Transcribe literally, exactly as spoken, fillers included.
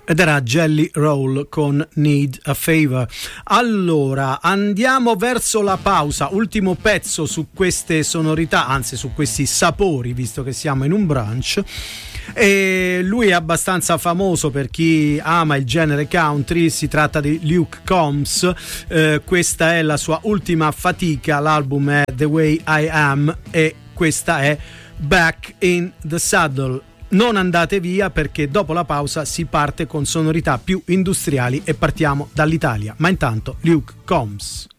Ed era Jelly Roll con Need a Favor. Allora, andiamo verso la pausa. Ultimo pezzo su queste sonorità, anzi su questi sapori, visto che siamo in un brunch. E lui è abbastanza famoso per chi ama il genere country. Si tratta di Luke Combs. Eh, questa è la sua ultima fatica. L'album è The Way I Am e questa è Back in the Saddle. Non andate via, perché dopo la pausa si parte con sonorità più industriali e partiamo dall'Italia. Ma intanto Luke Combs.